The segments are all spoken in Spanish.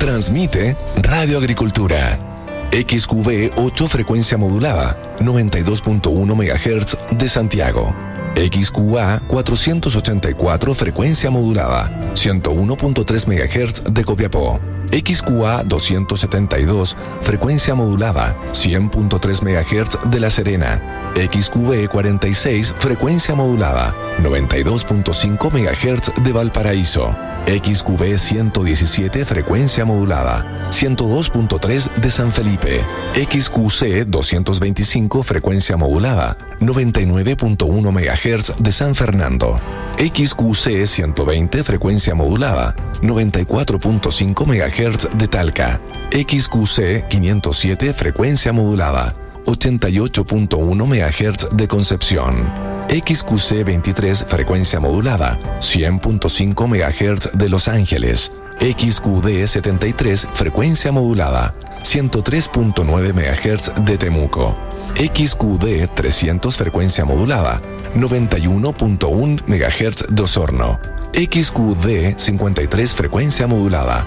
Transmite Radio Agricultura. XQB 8 frecuencia modulada, 92.1 MHz de Santiago. XQA 484 frecuencia modulada, 101.3 MHz de Copiapó. XQA 272 frecuencia modulada, 100.3 MHz de La Serena. XQB 46 frecuencia modulada, 92.5 MHz de Valparaíso. XQB 117 frecuencia modulada, 102.3 de San Felipe. XQC 225 frecuencia modulada, 99.1 MHz de San Fernando. XQC 120 frecuencia modulada, 94.5 MHz de Talca. XQC 507 frecuencia modulada, 88.1 MHz de Concepción. XQC 23 frecuencia modulada, 100.5 MHz de Los Ángeles. XQD 73 frecuencia modulada, 103.9 MHz de Temuco. XQD 300 frecuencia modulada, 91.1 MHz de Osorno. XQD 53 frecuencia modulada,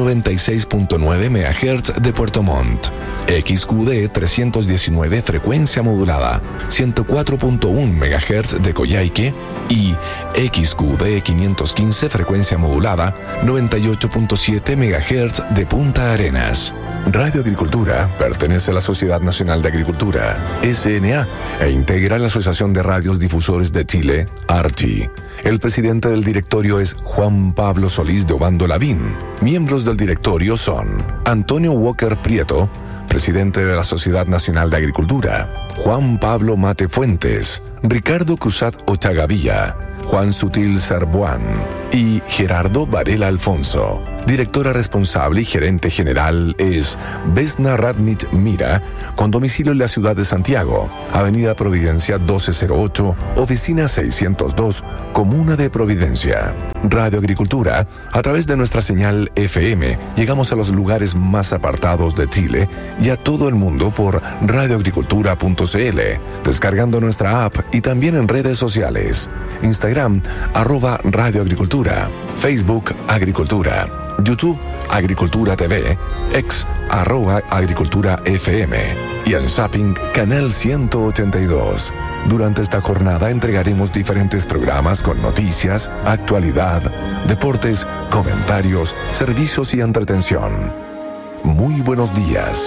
96.9 MHz de Puerto Montt. XQD 319 frecuencia modulada, 104.1 MHz de Coyhaique. Y XQD 515 frecuencia modulada, 98.7 MHz de Punta Arenas. Radio Agricultura pertenece a la Sociedad Nacional de Agricultura, SNA, e integra la Asociación de Radios Difusores de Chile, ARTI. El presidente del directorio es Juan Pablo Solís de Obando Lavín. Miembros del directorio son Antonio Walker Prieto, presidente de la Sociedad Nacional de Agricultura; Juan Pablo Mate Fuentes; Ricardo Cruzat Ochagavía; Juan Sutil Sarbuán y Gerardo Varela Alfonso. Directora responsable y gerente general es Vesna Radnich Mira, con domicilio en la ciudad de Santiago, Avenida Providencia 1208, Oficina 602, Comuna de Providencia. Radio Agricultura, a través de nuestra señal FM, llegamos a los lugares más apartados de Chile y a todo el mundo por radioagricultura.cl, descargando nuestra app y también en redes sociales. Instagram, @radioagricultura, Facebook Agricultura, YouTube Agricultura TV, X @Agricultura FM y en Zapping Canal 182. Durante esta jornada entregaremos diferentes programas con noticias, actualidad, deportes, comentarios, servicios y entretención. Muy buenos días.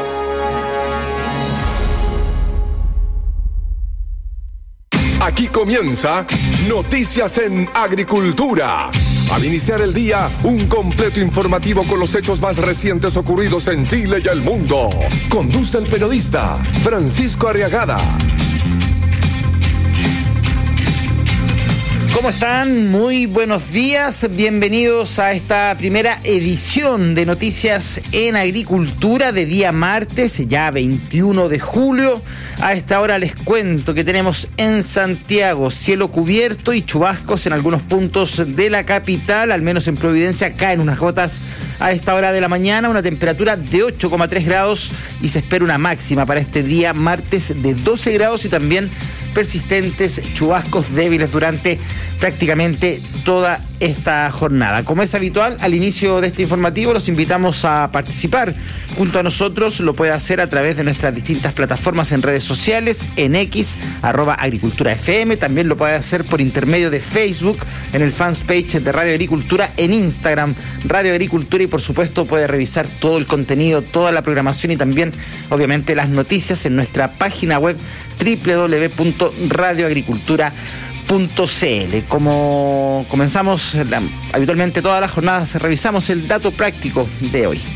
Aquí comienza Noticias en Agricultura. Al iniciar el día, un completo informativo con los hechos más recientes ocurridos en Chile y el mundo. Conduce el periodista Francisco Arriagada. ¿Cómo están? Muy buenos días. Bienvenidos a esta primera edición de Noticias en Agricultura de día martes, ya 21 de julio. A esta hora les cuento que tenemos en Santiago cielo cubierto y chubascos en algunos puntos de la capital, al menos en Providencia caen unas gotas a esta hora de la mañana, una temperatura de 8,3 grados y se espera una máxima para este día martes de 12 grados y también persistentes chubascos débiles durante prácticamente toda esta jornada. Como es habitual, al inicio de este informativo los invitamos a participar junto a nosotros. Lo puede hacer a través de nuestras distintas plataformas en redes sociales, en X, @AgriculturaFM. También lo puede hacer por intermedio de Facebook, en el fanpage de Radio Agricultura, en Instagram, Radio Agricultura, y por supuesto puede revisar todo el contenido, toda la programación y también, obviamente, las noticias en nuestra página web www.radioagricultura.cl. Como comenzamos habitualmente todas las jornadas, revisamos el dato práctico de hoy.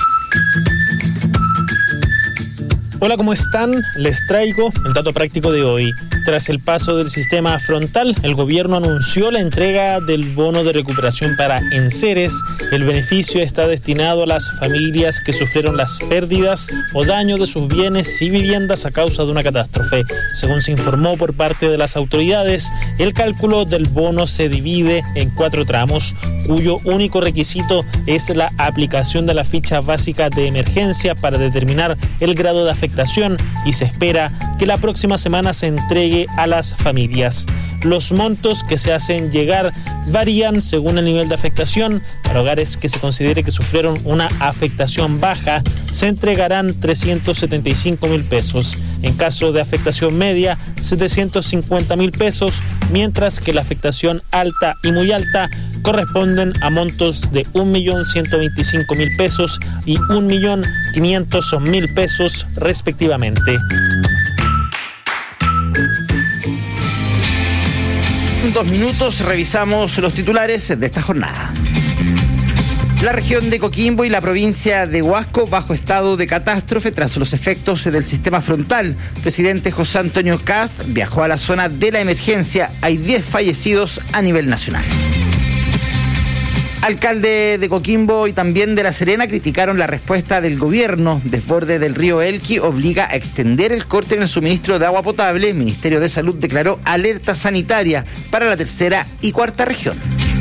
Hola, ¿cómo están? Les traigo el dato práctico de hoy. Tras el paso del sistema frontal, el gobierno anunció la entrega del bono de recuperación para enseres. El beneficio está destinado a las familias que sufrieron las pérdidas o daños de sus bienes y viviendas a causa de una catástrofe. Según se informó por parte de las autoridades, el cálculo del bono se divide en 4 tramos, cuyo único requisito es la aplicación de la ficha básica de emergencia para determinar el grado de afectación, y se espera que la próxima semana se entregue a las familias. Los montos que se hacen llegar varían según el nivel de afectación. Para hogares que se considere que sufrieron una afectación baja, se entregarán 375.000 pesos. En caso de afectación media, 750.000 pesos, mientras que la afectación alta y muy alta corresponden a montos de 1.125.000 pesos y 1.500.000 pesos respectivamente. En 2 minutos revisamos los titulares de esta jornada. La región de Coquimbo y la provincia de Huasco bajo estado de catástrofe tras los efectos del sistema frontal. El presidente José Antonio Kast viajó a la zona de la emergencia. Hay 10 fallecidos a nivel nacional. Alcalde de Coquimbo y también de La Serena criticaron la respuesta del gobierno. Desborde del río Elqui obliga a extender el corte en el suministro de agua potable. El Ministerio de Salud declaró alerta sanitaria para la tercera y cuarta región.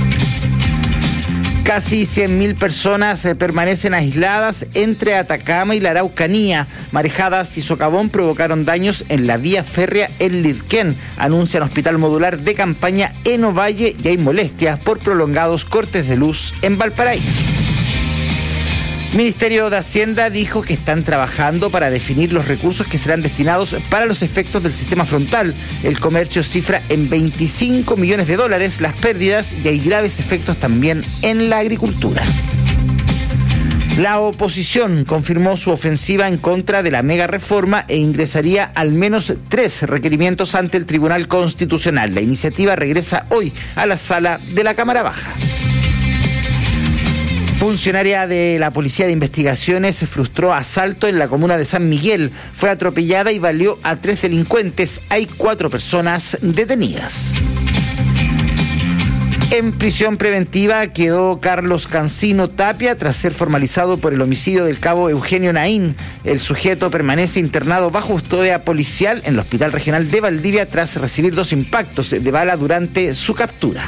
Casi 100.000 personas permanecen aisladas entre Atacama y la Araucanía. Marejadas y socavón provocaron daños en la vía férrea en Lirquén. Anuncian hospital modular de campaña en Ovalle y hay molestias por prolongados cortes de luz en Valparaíso. Ministerio de Hacienda dijo que están trabajando para definir los recursos que serán destinados para los efectos del sistema frontal. El comercio cifra en $25 millones las pérdidas y hay graves efectos también en la agricultura. La oposición confirmó su ofensiva en contra de la mega reforma e ingresaría al menos 3 requerimientos ante el Tribunal Constitucional. La iniciativa regresa hoy a la sala de la Cámara Baja. Funcionaria de la Policía de Investigaciones frustró asalto en la comuna de San Miguel. Fue atropellada y baleó a 3 delincuentes. Hay 4 personas detenidas. En prisión preventiva quedó Carlos Cancino Tapia tras ser formalizado por el homicidio del cabo Eugenio Naín. El sujeto permanece internado bajo custodia policial en el Hospital Regional de Valdivia tras recibir 2 impactos de bala durante su captura.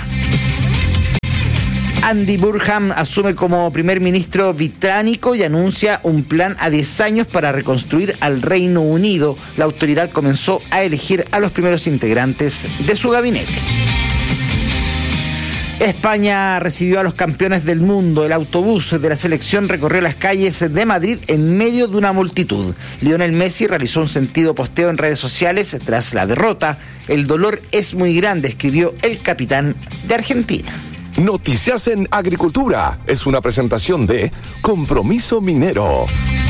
Andy Burnham asume como primer ministro británico y anuncia un plan a 10 años para reconstruir al Reino Unido. La autoridad comenzó a elegir a los primeros integrantes de su gabinete. España recibió a los campeones del mundo. El autobús de la selección recorrió las calles de Madrid en medio de una multitud. Lionel Messi realizó un sentido posteo en redes sociales tras la derrota. El dolor es muy grande, escribió el capitán de Argentina. Noticias en Agricultura es una presentación de Compromiso Minero.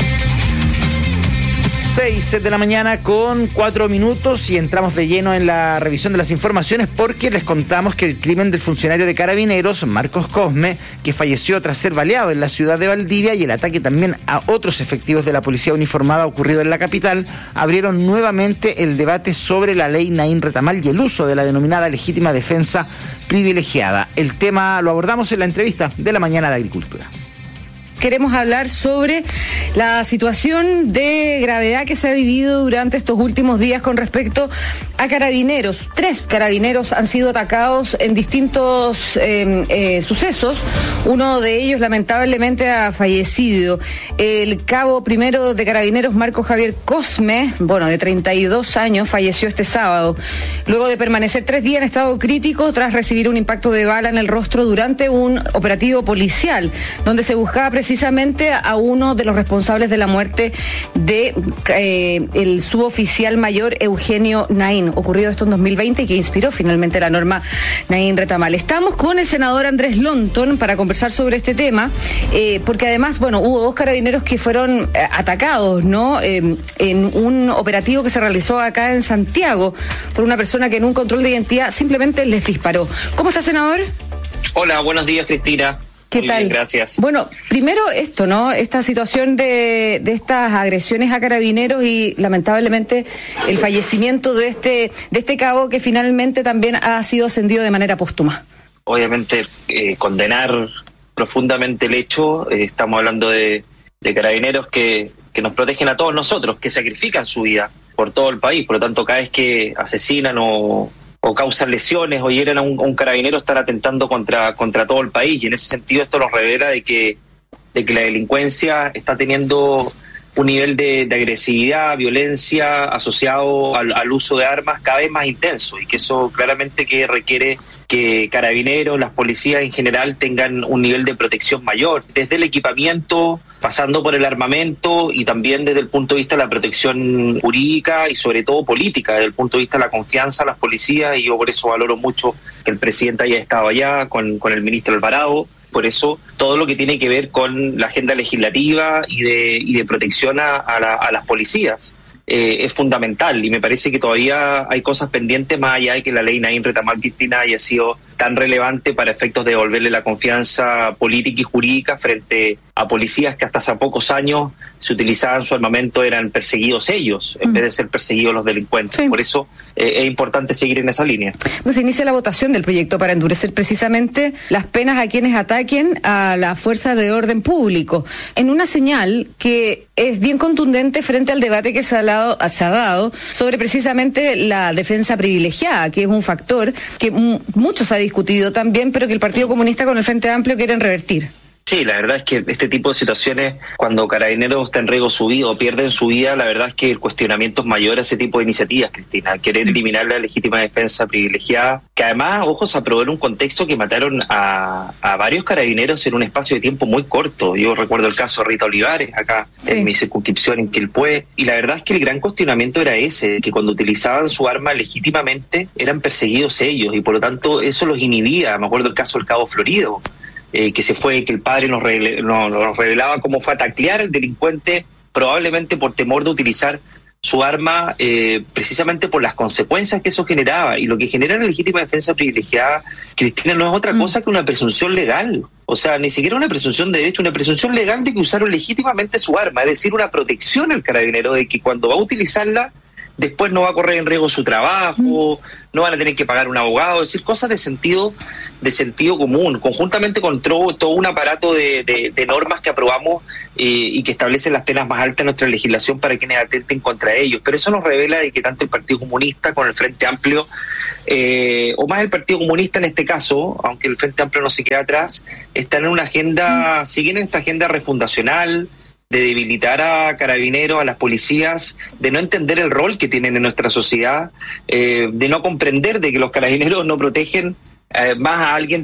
6 de la mañana con 4 minutos y entramos de lleno en la revisión de las informaciones porque les contamos que el crimen del funcionario de Carabineros, Marcos Cosme, que falleció tras ser baleado en la ciudad de Valdivia, y el ataque también a otros efectivos de la policía uniformada ocurrido en la capital, abrieron nuevamente el debate sobre la ley Naín Retamal y el uso de la denominada legítima defensa privilegiada. El tema lo abordamos en la entrevista de la mañana de Agricultura. Queremos hablar sobre la situación de gravedad que se ha vivido durante estos últimos días con respecto a carabineros. 3 carabineros han sido atacados en distintos sucesos. Uno de ellos lamentablemente ha fallecido. El cabo primero de carabineros, Marco Javier Cosme, de 32 años, falleció este sábado, luego de permanecer 3 días en estado crítico tras recibir un impacto de bala en el rostro durante un operativo policial, donde se buscaba precisamente a uno de los responsables de la muerte de el suboficial mayor Eugenio Naín, ocurrido esto en 2020 y que inspiró finalmente la norma Naín Retamal. Estamos con el senador Andrés Lonton para conversar sobre este tema, porque además, hubo 2 carabineros que fueron atacados, en un operativo que se realizó acá en Santiago por una persona que en un control de identidad simplemente les disparó. ¿Cómo está, senador? Hola, buenos días, Cristina. ¿Qué Muy tal? Bien, gracias. Primero esto, esta situación de estas agresiones a carabineros y lamentablemente el fallecimiento de este cabo que finalmente también ha sido ascendido de manera póstuma. Obviamente condenar profundamente el hecho. Estamos hablando de carabineros que nos protegen a todos nosotros, que sacrifican su vida por todo el país. Por lo tanto, cada vez que asesinan o causan lesiones o hieren a un carabinero, están atentando contra todo el país, y en ese sentido esto nos revela de que la delincuencia está teniendo un nivel de agresividad, violencia asociado al uso de armas cada vez más intenso, y que eso claramente que requiere que Carabineros, las policías en general tengan un nivel de protección mayor, desde el equipamiento, pasando por el armamento, y también desde el punto de vista de la protección jurídica y sobre todo política, desde el punto de vista de la confianza a las policías. Y yo por eso valoro mucho que el presidente haya estado allá con el ministro Alvarado. Por eso todo lo que tiene que ver con la agenda legislativa y de protección a las policías es fundamental, y me parece que todavía hay cosas pendientes, más allá de que la ley Naín Retamal, Cristina, haya sido tan relevante para efectos de devolverle la confianza política y jurídica frente a policías que hasta hace pocos años se utilizaban su armamento, eran perseguidos ellos, en vez de ser perseguidos los delincuentes. Sí. Por eso es importante seguir en esa línea. Pues se inicia la votación del proyecto para endurecer precisamente las penas a quienes ataquen a la fuerza de orden público, en una señal que es bien contundente frente al debate que se ha dado sobre precisamente la defensa privilegiada, que es un factor que muchos ha discutido también, pero que el Partido Comunista con el Frente Amplio quieren revertir. Sí, la verdad es que este tipo de situaciones, cuando Carabineros está en riesgo su vida o pierden su vida, la verdad es que el cuestionamiento es mayor a ese tipo de iniciativas, Cristina. Querer eliminar la legítima defensa privilegiada, que además, ojo, se aprobó en un contexto que mataron a varios carabineros en un espacio de tiempo muy corto. Yo recuerdo el caso de Rita Olivares, acá en mi circunscripción en Quilpué, y la verdad es que el gran cuestionamiento era ese, que cuando utilizaban su arma legítimamente eran perseguidos ellos, y por lo tanto eso los inhibía. Me acuerdo el caso del Cabo Florido, que se fue, que el padre nos revelaba cómo fue a taclear al delincuente, probablemente por temor de utilizar su arma, precisamente por las consecuencias que eso generaba. Y lo que genera la legítima defensa privilegiada, Cristina, no es otra cosa que una presunción legal. O sea, ni siquiera una presunción de derecho, una presunción legal de que usaron legítimamente su arma, es decir, una protección al carabinero de que cuando va a utilizarla, después no va a correr en riesgo su trabajo, no van a tener que pagar un abogado, es decir, cosas de sentido común, conjuntamente con todo un aparato de normas que aprobamos y que establecen las penas más altas en nuestra legislación para quienes atenten contra ellos. Pero eso nos revela de que tanto el Partido Comunista con el Frente Amplio, o más el Partido Comunista en este caso, aunque el Frente Amplio no se queda atrás, están en una agenda, siguen en esta agenda refundacional, de debilitar a Carabineros, a las policías, de no entender el rol que tienen en nuestra sociedad, de no comprender de que los Carabineros no protegen más a alguien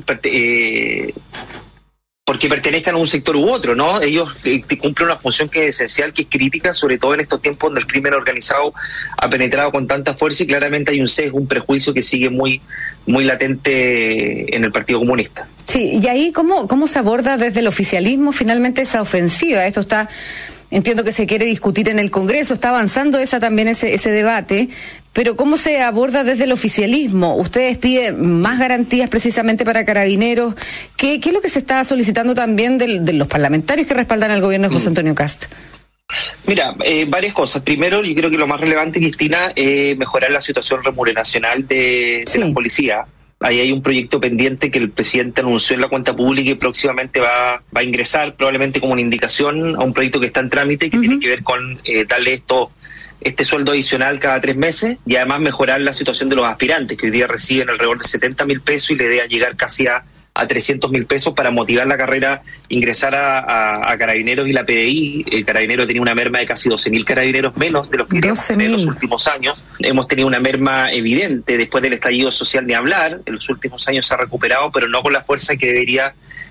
porque pertenezcan a un sector u otro, ¿no? Ellos cumplen una función que es esencial, que es crítica, sobre todo en estos tiempos donde el crimen organizado ha penetrado con tanta fuerza, y claramente hay un sesgo, un prejuicio que sigue muy latente en el Partido Comunista. Sí, y ahí ¿cómo se aborda desde el oficialismo finalmente esa ofensiva? Esto está, entiendo que se quiere discutir en el Congreso, está avanzando también ese debate, pero ¿cómo se aborda desde el oficialismo? Ustedes piden más garantías precisamente para Carabineros. ¿Qué es lo que se está solicitando también de los parlamentarios que respaldan al gobierno de José Antonio Kast? Mira, varias cosas. Primero, yo creo que lo más relevante, Cristina, es mejorar la situación remuneracional de las policías. Ahí hay un proyecto pendiente que el presidente anunció en la cuenta pública y próximamente va a ingresar, probablemente como una indicación, a un proyecto que está en trámite, que tiene que ver con darle este sueldo adicional cada 3 meses, y además mejorar la situación de los aspirantes, que hoy día reciben alrededor de 70.000 pesos y la idea es llegar casi a 300.000 pesos para motivar la carrera, ingresar a Carabineros y la PDI. El Carabinero tenía una merma de casi 12.000 carabineros menos de los que teníamos en los últimos años. Hemos tenido una merma evidente después del estallido social, ni hablar. En los últimos años se ha recuperado, pero no con la fuerza que debería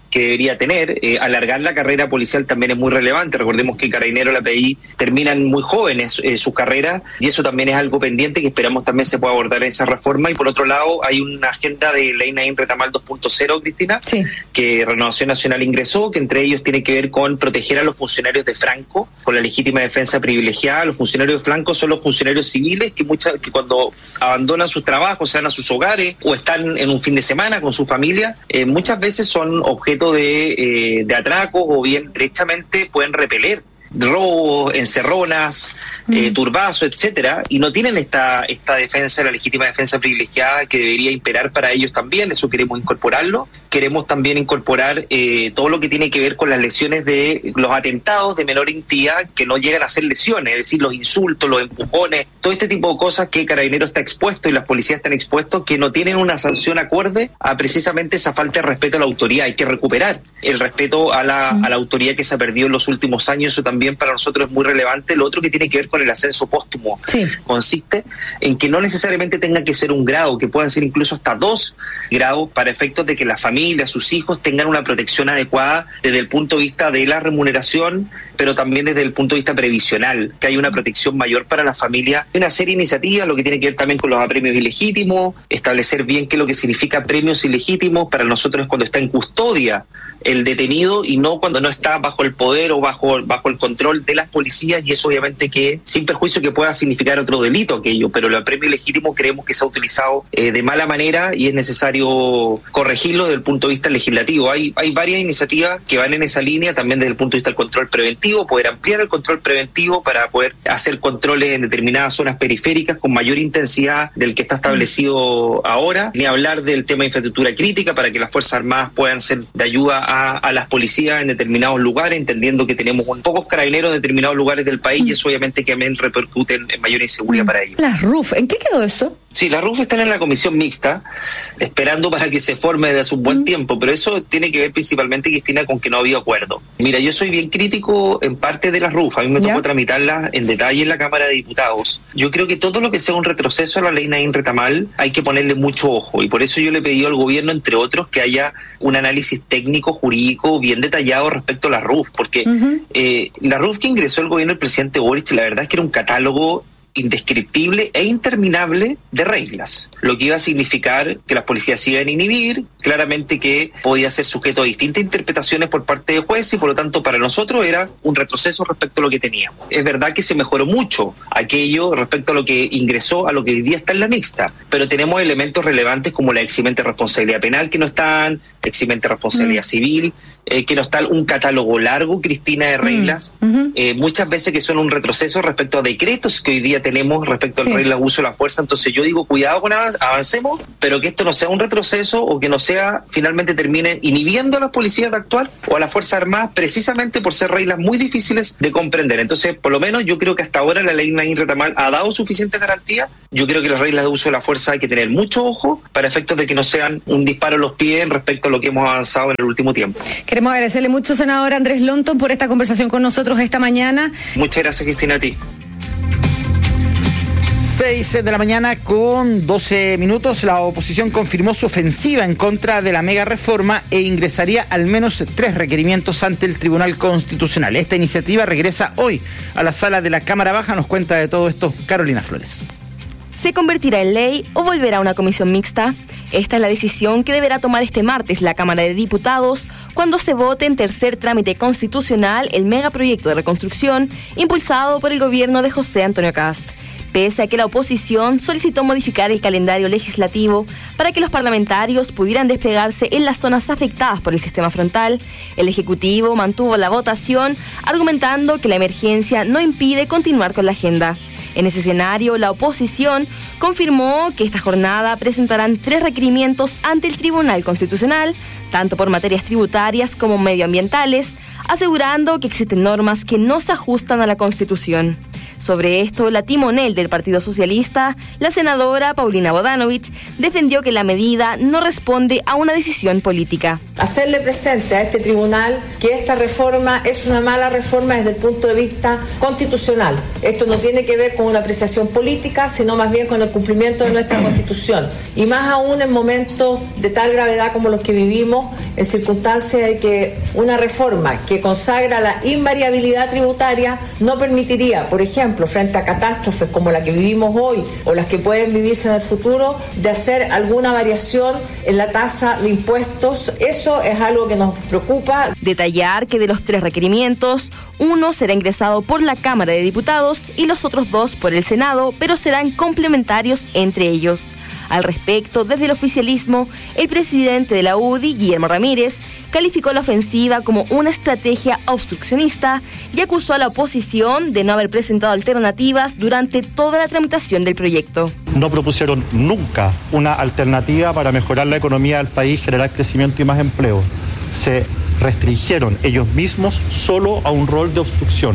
tener. Alargar la carrera policial también es muy relevante. Recordemos que Carabineros y la PDI terminan muy jóvenes sus carreras, y eso también es algo pendiente que esperamos también se pueda abordar en esa reforma. Y por otro lado, hay una agenda de ley Naín Retamal 2.0, Cristina, que Renovación Nacional ingresó, que entre ellos tiene que ver con proteger a los funcionarios de Franco con la legítima defensa privilegiada. Los funcionarios de Franco son los funcionarios civiles que cuando abandonan sus trabajos, se van a sus hogares o están en un fin de semana con su familia, muchas veces son objeto de atracos, o bien derechamente pueden repeler robos, encerronas, turbazos, etcétera, y no tienen esta defensa, la legítima defensa privilegiada que debería imperar para ellos también. Eso queremos incorporarlo. Queremos también incorporar todo lo que tiene que ver con las lesiones de los atentados de menor entidad que no llegan a ser lesiones, es decir, los insultos, los empujones, todo este tipo de cosas que Carabineros está expuesto y las policías están expuestos, que no tienen una sanción acorde a precisamente esa falta de respeto a la autoridad. Hay que recuperar el respeto a la autoridad que se ha perdido en los últimos años. Eso también también para nosotros es muy relevante, lo otro que tiene que ver con el ascenso póstumo. Sí. Consiste en que no necesariamente tenga que ser un grado, que puedan ser incluso hasta 2 grados para efectos de que la familia, sus hijos tengan una protección adecuada desde el punto de vista de la remuneración, pero también desde el punto de vista previsional, que hay una protección mayor para la familia. Hay una serie de iniciativas, lo que tiene que ver también con los apremios ilegítimos, establecer bien qué es lo que significa premios ilegítimos. Para nosotros es cuando está en custodia el detenido y no cuando no está bajo el poder o bajo el control de las policías, y eso obviamente que sin perjuicio que pueda significar otro delito aquello, pero el apremio ilegítimo creemos que se ha utilizado de mala manera y es necesario corregirlo desde el punto de vista legislativo. Hay varias iniciativas que van en esa línea, también desde el punto de vista del control preventivo, poder ampliar el control preventivo para poder hacer controles en determinadas zonas periféricas con mayor intensidad del que está establecido ahora, ni hablar del tema de infraestructura crítica para que las Fuerzas Armadas puedan ser de ayuda a las policías en determinados lugares, entendiendo que tenemos pocos carabineros en determinados lugares del país y eso obviamente que también repercute en mayor inseguridad para ellos. Las RUF, ¿en qué quedó eso? Sí, las RUF están en la comisión mixta, esperando para que se forme desde hace un buen tiempo, pero eso tiene que ver principalmente, Cristina, con que no había acuerdo. Mira, yo soy bien crítico en parte de las RUF, a mí me tocó tramitarlas en detalle en la Cámara de Diputados. Yo creo que todo lo que sea un retroceso a la ley Naín Retamal hay que ponerle mucho ojo, y por eso yo le pedí al gobierno, entre otros, que haya un análisis técnico, jurídico, bien detallado respecto a las RUF, porque la RUF que ingresó el gobierno del presidente Boric, la verdad es que era un catálogo indescriptible e interminable de reglas, lo que iba a significar que las policías se iban a inhibir, claramente que podía ser sujeto a distintas interpretaciones por parte de jueces y por lo tanto para nosotros era un retroceso respecto a lo que teníamos. Es verdad que se mejoró mucho aquello respecto a lo que ingresó, a lo que hoy día está en la mixta, pero tenemos elementos relevantes como la eximente de responsabilidad penal que no están, eximente de responsabilidad civil, que no está un catálogo largo, Cristina, de reglas, muchas veces que son un retroceso respecto a decretos que hoy día tenemos respecto al regla de uso de la fuerza. Entonces yo digo, cuidado con avancemos, pero que esto no sea un retroceso o que no sea, finalmente termine inhibiendo a las policías de actuar o a las Fuerzas Armadas precisamente por ser reglas muy difíciles de comprender. Entonces, por lo menos yo creo que hasta ahora la ley Naín Retamal ha dado suficientes garantías. Yo creo que las reglas de uso de la fuerza hay que tener mucho ojo para efectos de que no sean un disparo a los pies respecto a lo que hemos avanzado en el último tiempo. Queremos agradecerle mucho, senador Andrés Lonton, por esta conversación con nosotros esta mañana. Muchas gracias, Cristina, a ti. 6 de la mañana con 12 minutos, la oposición confirmó su ofensiva en contra de la mega reforma e ingresaría al menos 3 requerimientos ante el Tribunal Constitucional. Esta iniciativa regresa hoy a la sala de la Cámara Baja. Nos cuenta de todo esto Carolina Flores. ¿Se convertirá en ley o volverá a una comisión mixta? Esta es la decisión que deberá tomar este martes la Cámara de Diputados cuando se vote en tercer trámite constitucional el megaproyecto de reconstrucción impulsado por el gobierno de José Antonio Kast. Pese a que la oposición solicitó modificar el calendario legislativo para que los parlamentarios pudieran desplegarse en las zonas afectadas por el sistema frontal, el Ejecutivo mantuvo la votación argumentando que la emergencia no impide continuar con la agenda. En ese escenario, la oposición confirmó que esta jornada presentarán 3 requerimientos ante el Tribunal Constitucional, tanto por materias tributarias como medioambientales, asegurando que existen normas que no se ajustan a la Constitución. Sobre esto, la timonel del Partido Socialista, la senadora Paulina Bodanovich, defendió que la medida no responde a una decisión política. Hacerle presente a este tribunal que esta reforma es una mala reforma desde el punto de vista constitucional. Esto no tiene que ver con una apreciación política, sino más bien con el cumplimiento de nuestra Constitución. Y más aún en momentos de tal gravedad como los que vivimos, en circunstancias de que una reforma que consagra la invariabilidad tributaria no permitiría, por ejemplo, frente a catástrofes como la que vivimos hoy o las que pueden vivirse en el futuro, de hacer alguna variación en la tasa de impuestos. Eso es algo que nos preocupa. Detallar que de los 3 requerimientos, uno será ingresado por la Cámara de Diputados y los otros 2 por el Senado, pero serán complementarios entre ellos. Al respecto, desde el oficialismo, el presidente de la UDI, Guillermo Ramírez, calificó la ofensiva como una estrategia obstruccionista y acusó a la oposición de no haber presentado alternativas durante toda la tramitación del proyecto. No propusieron nunca una alternativa para mejorar la economía del país, generar crecimiento y más empleo. Se restringieron ellos mismos solo a un rol de obstrucción.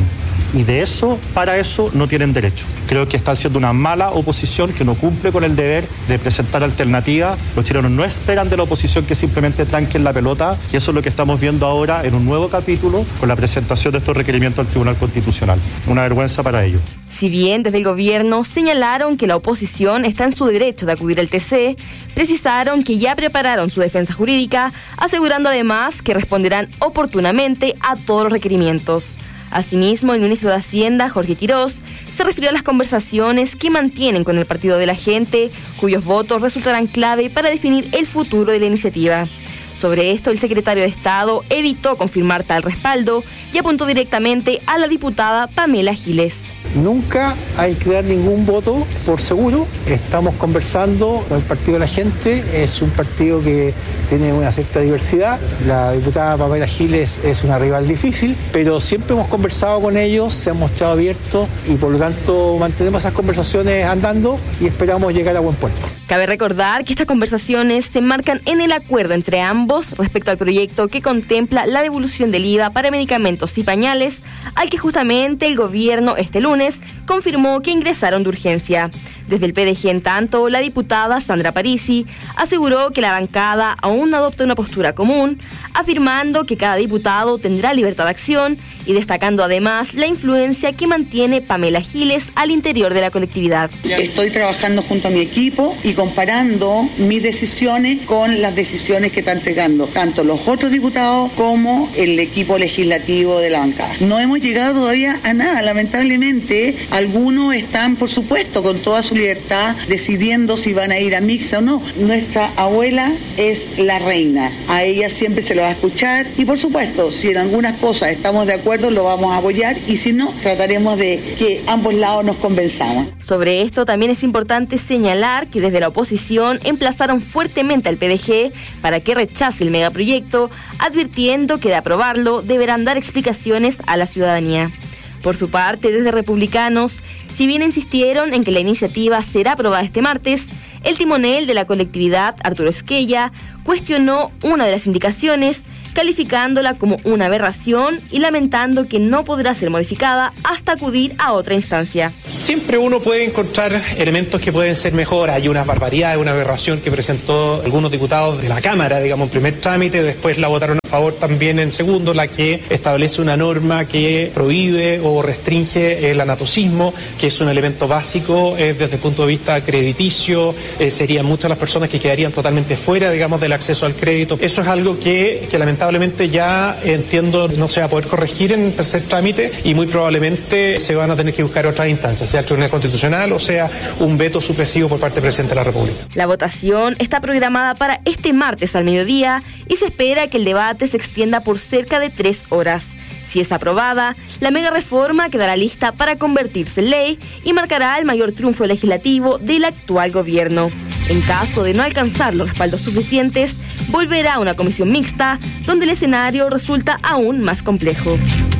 y para eso no tienen derecho. Creo que están siendo una mala oposición que no cumple con el deber de presentar alternativas. Los chilenos no esperan de la oposición que simplemente tranquen la pelota, y eso es lo que estamos viendo ahora en un nuevo capítulo con la presentación de estos requerimientos al Tribunal Constitucional. Una vergüenza para ellos. Si bien desde el gobierno señalaron que la oposición está en su derecho de acudir al TC, precisaron que ya prepararon su defensa jurídica, asegurando además que responderán oportunamente a todos los requerimientos. Asimismo, el ministro de Hacienda, Jorge Quirós, se refirió a las conversaciones que mantienen con el Partido de la Gente, cuyos votos resultarán clave para definir el futuro de la iniciativa. Sobre esto, el secretario de Estado evitó confirmar tal respaldo y apuntó directamente a la diputada Pamela Giles. Nunca hay que dar ningún voto por seguro. Estamos conversando con el Partido de la Gente. Es un partido que tiene una cierta diversidad. La diputada Pamela Giles es una rival difícil, pero siempre hemos conversado con ellos, se han mostrado abiertos y por lo tanto mantenemos esas conversaciones andando y esperamos llegar a buen puerto. Cabe recordar que estas conversaciones se enmarcan en el acuerdo entre ambos respecto al proyecto que contempla la devolución del IVA para medicamentos y pañales, al que justamente el gobierno este lunes confirmó que ingresaron de urgencia. Desde el PDG, en tanto, la diputada Sandra Parisi aseguró que la bancada aún no adopta una postura común, afirmando que cada diputado tendrá libertad de acción y destacando además la influencia que mantiene Pamela Giles al interior de la colectividad. Estoy trabajando junto a mi equipo y comparando mis decisiones con las decisiones que están entregando tanto los otros diputados como el equipo legislativo de la bancada. No hemos llegado todavía a nada, lamentablemente. Algunos están, por supuesto, con toda su libertad, decidiendo si van a ir a mixta o no. Nuestra abuela es la reina, a ella siempre se la va a escuchar y, por supuesto, si en algunas cosas estamos de acuerdo, lo vamos a apoyar y si no, trataremos de que ambos lados nos convenzamos. Sobre esto también es importante señalar que desde la oposición emplazaron fuertemente al PDG para que rechace el megaproyecto, advirtiendo que de aprobarlo deberán dar explicaciones a la ciudadanía. Por su parte, desde Republicanos, si bien insistieron en que la iniciativa será aprobada este martes, el timonel de la colectividad, Arturo Esquella, cuestionó una de las indicaciones, calificándola como una aberración y lamentando que no podrá ser modificada hasta acudir a otra instancia. Siempre uno puede encontrar elementos que pueden ser mejor. Hay una barbaridad, una aberración que presentó algunos diputados de la Cámara, digamos, en primer trámite, después la votaron a favor también en segundo, la que establece una norma que prohíbe o restringe el anatocismo, que es un elemento básico desde el punto de vista crediticio. Serían muchas las personas que quedarían totalmente fuera, digamos, del acceso al crédito. Eso es algo que lamentablemente ya entiendo no se va a poder corregir en tercer trámite y muy probablemente se van a tener que buscar otras instancias, sea el Tribunal Constitucional o sea un veto supresivo por parte del Presidente de la República. La votación está programada para este martes al mediodía y se espera que el debate se extienda por cerca de 3 horas. Si es aprobada, la mega reforma quedará lista para convertirse en ley y marcará el mayor triunfo legislativo del actual gobierno. En caso de no alcanzar los respaldos suficientes, volverá a una comisión mixta, donde el escenario resulta aún más complejo.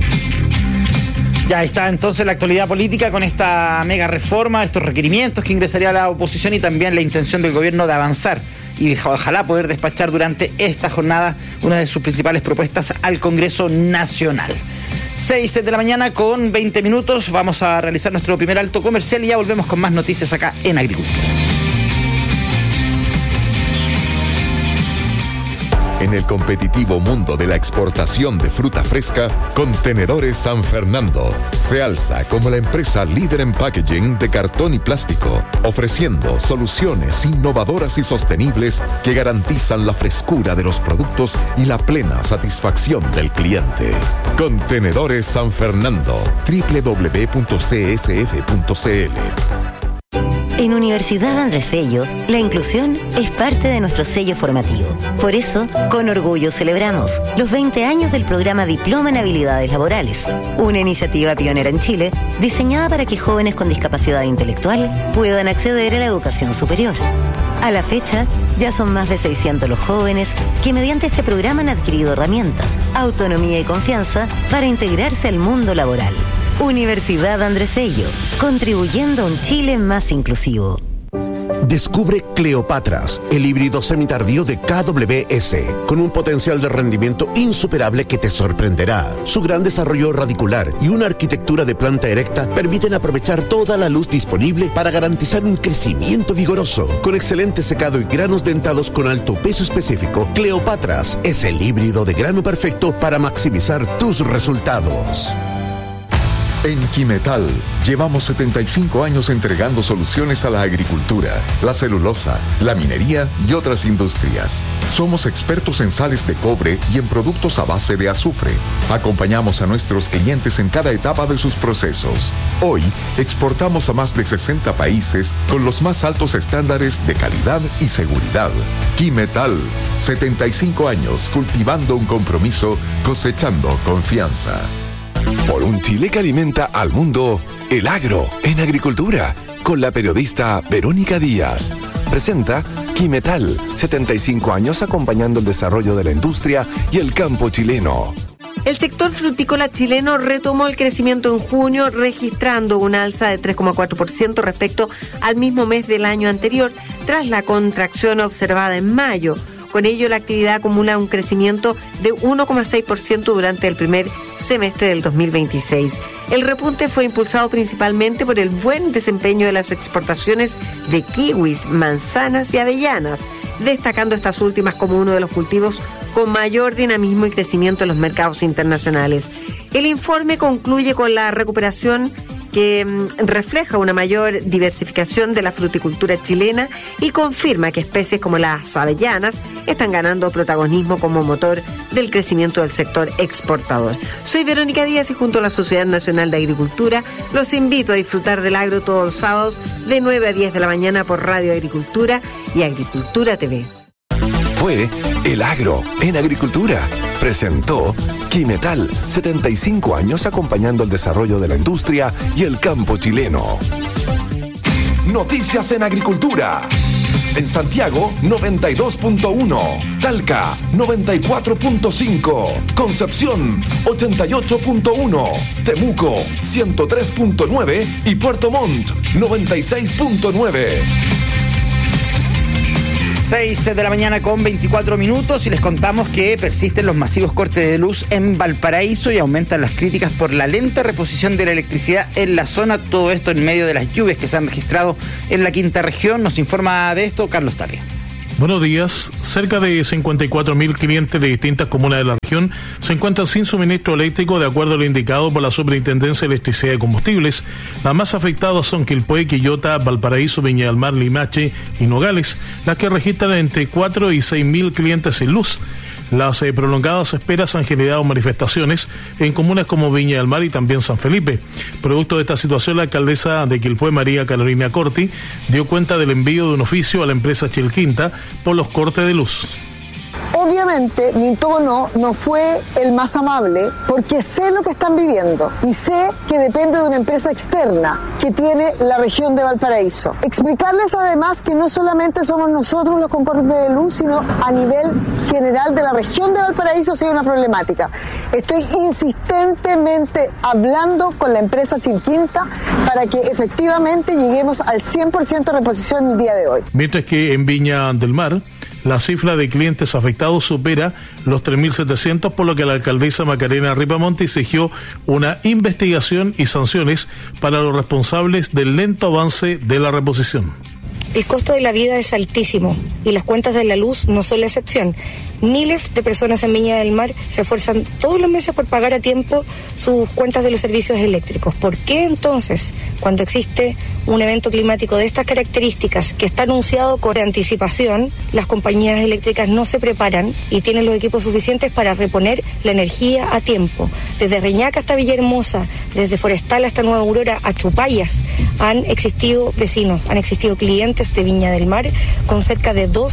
Ya está entonces la actualidad política con esta mega reforma, estos requerimientos que ingresaría la oposición y también la intención del gobierno de avanzar y ojalá poder despachar durante esta jornada una de sus principales propuestas al Congreso Nacional. 6 de la mañana con 20 minutos, vamos a realizar nuestro primer alto comercial y ya volvemos con más noticias acá en Agricultura. En el competitivo mundo de la exportación de fruta fresca, Contenedores San Fernando se alza como la empresa líder en packaging de cartón y plástico, ofreciendo soluciones innovadoras y sostenibles que garantizan la frescura de los productos y la plena satisfacción del cliente. Contenedores San Fernando, www.csf.cl. En Universidad Andrés Bello, la inclusión es parte de nuestro sello formativo. Por eso, con orgullo celebramos los 20 años del programa Diploma en Habilidades Laborales, una iniciativa pionera en Chile diseñada para que jóvenes con discapacidad intelectual puedan acceder a la educación superior. A la fecha, ya son más de 600 los jóvenes que mediante este programa han adquirido herramientas, autonomía y confianza para integrarse al mundo laboral. Universidad Andrés Bello, contribuyendo a un Chile más inclusivo. Descubre Cleopatras, el híbrido semitardío de KWS, con un potencial de rendimiento insuperable que te sorprenderá. Su gran desarrollo radicular y una arquitectura de planta erecta permiten aprovechar toda la luz disponible para garantizar un crecimiento vigoroso. Con excelente secado y granos dentados con alto peso específico, Cleopatras es el híbrido de grano perfecto para maximizar tus resultados. En Quimetal llevamos 75 años entregando soluciones a la agricultura, la celulosa, la minería y otras industrias. Somos expertos en sales de cobre y en productos a base de azufre. Acompañamos a nuestros clientes en cada etapa de sus procesos. Hoy exportamos a más de 60 países con los más altos estándares de calidad y seguridad. Quimetal, 75 años cultivando un compromiso, cosechando confianza. Por un Chile que alimenta al mundo, el agro en agricultura, con la periodista Verónica Díaz. Presenta Quimetal, 75 años acompañando el desarrollo de la industria y el campo chileno. El sector frutícola chileno retomó el crecimiento en junio, registrando una alza de 3,4% respecto al mismo mes del año anterior, tras la contracción observada en mayo. Con ello, la actividad acumula un crecimiento de 1,6% durante el primer semestre del 2026. El repunte fue impulsado principalmente por el buen desempeño de las exportaciones de kiwis, manzanas y avellanas, destacando estas últimas como uno de los cultivos con mayor dinamismo y crecimiento en los mercados internacionales. El informe concluye con la recuperación que refleja una mayor diversificación de la fruticultura chilena y confirma que especies como las avellanas están ganando protagonismo como motor del crecimiento del sector exportador. Soy Verónica Díaz y junto a la Sociedad Nacional de Agricultura los invito a disfrutar del agro todos los sábados de 9 a 10 de la mañana por Radio Agricultura y Agricultura TV. Fue El Agro en Agricultura. Presentó Quimetal, 75 años acompañando el desarrollo de la industria y el campo chileno. Noticias en Agricultura. En Santiago, 92.1. Talca, 94.5. Concepción, 88.1. Temuco, 103.9. Y Puerto Montt, 96.9. 6 de la mañana con 24 minutos y les contamos que persisten los masivos cortes de luz en Valparaíso y aumentan las críticas por la lenta reposición de la electricidad en la zona. Todo esto en medio de las lluvias que se han registrado en la quinta región. Nos informa de esto Carlos Tapia. Buenos días. Cerca de 54.000 clientes de distintas comunas de la región se encuentran sin suministro eléctrico de acuerdo a lo indicado por la Superintendencia de Electricidad y Combustibles. Las más afectadas son Quilpué, Quillota, Valparaíso, Viña del Mar, Limache y Nogales, las que registran entre 4 y 6.000 clientes sin luz. Las prolongadas esperas han generado manifestaciones en comunas como Viña del Mar y también San Felipe. Producto de esta situación, la alcaldesa de Quilpué, María Carolina Corti, dio cuenta del envío de un oficio a la empresa Chilquinta por los cortes de luz. Obviamente mi tono no fue el más amable porque sé lo que están viviendo y sé que depende de una empresa externa que tiene la región de Valparaíso. Explicarles además que no solamente somos nosotros los con cortes de luz, sino a nivel general de la región de Valparaíso sí hay una problemática. Estoy insistentemente hablando con la empresa Chilquinta para que efectivamente lleguemos al 100% de reposición el día de hoy. Mientras que en Viña del Mar, la cifra de clientes afectados supera los 3.700, por lo que la alcaldesa Macarena Ripamonte exigió una investigación y sanciones para los responsables del lento avance de la reposición. El costo de la vida es altísimo y las cuentas de la luz no son la excepción. Miles de personas en Viña del Mar se esfuerzan todos los meses por pagar a tiempo sus cuentas de los servicios eléctricos. ¿Por qué entonces, cuando existe un evento climático de estas características que está anunciado con anticipación, las compañías eléctricas no se preparan y tienen los equipos suficientes para reponer la energía a tiempo? Desde Reñaca hasta Villahermosa, desde Forestal hasta Nueva Aurora, a Chupayas, han existido vecinos, han existido clientes de Viña del Mar con cerca de 2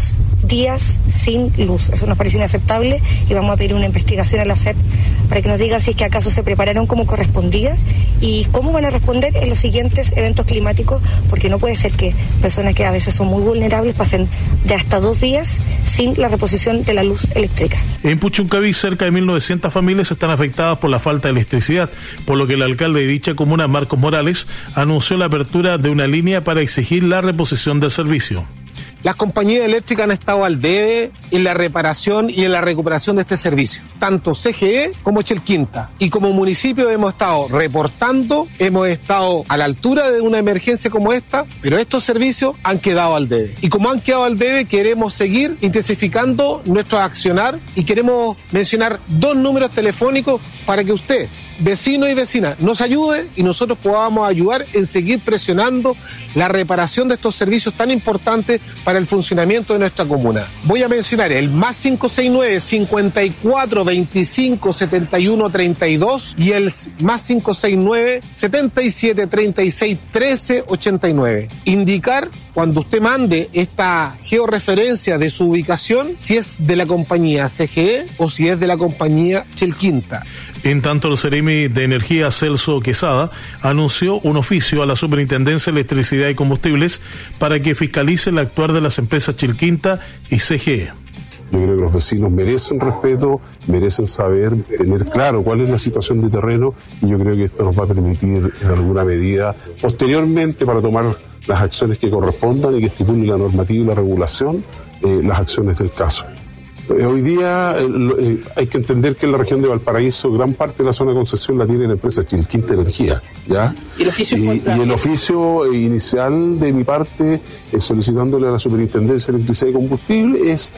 días sin luz. Eso nos parece inaceptable y vamos a pedir una investigación a la SEP para que nos diga si es que acaso se prepararon como correspondía y cómo van a responder en los siguientes eventos climáticos, porque no puede ser que personas que a veces son muy vulnerables pasen de hasta 2 días sin la reposición de la luz eléctrica. En Puchuncaví, cerca de 1.900 familias están afectadas por la falta de electricidad, por lo que el alcalde de dicha comuna, Marcos Morales, anunció la apertura de una línea para exigir la reposición del servicio. Las compañías eléctricas han estado al debe en la reparación y en la recuperación de este servicio, tanto CGE como Chelquinta. Y como municipio hemos estado reportando, hemos estado a la altura de una emergencia como esta, pero estos servicios han quedado al debe. Y como han quedado al debe, queremos seguir intensificando nuestro accionar y queremos mencionar 2 números telefónicos para que usted, vecino y vecina, nos ayude y nosotros podamos ayudar en seguir presionando la reparación de estos servicios tan importantes para el funcionamiento de nuestra comuna. Voy a mencionar el +569 54 25 71 32 y el +569 77 36 13 89. Indicar cuando usted mande esta georreferencia de su ubicación si es de la compañía CGE o si es de la compañía Chelquinta. En tanto, el Seremi de Energía, Celso Quesada, anunció un oficio a la Superintendencia de Electricidad y Combustibles para que fiscalice el actuar de las empresas Chelquinta y CGE. Yo creo que los vecinos merecen respeto, merecen saber, tener claro cuál es la situación de terreno, y yo creo que esto nos va a permitir en alguna medida posteriormente, para tomar las acciones que correspondan y que estipule la normativa y la regulación, las acciones del caso. Hoy día hay que entender que en la región de Valparaíso gran parte de la zona de concesión la tiene la empresa Chelquinta Energía, ¿ya? ¿Y el oficio y el oficio inicial de mi parte, solicitándole a la Superintendencia de Electricidad y Combustible, es